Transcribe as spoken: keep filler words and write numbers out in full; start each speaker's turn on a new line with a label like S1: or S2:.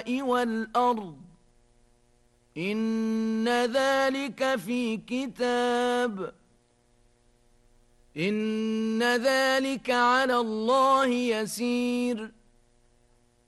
S1: السماء والأرض إن ذلك في كتاب إن ذلك على الله يسير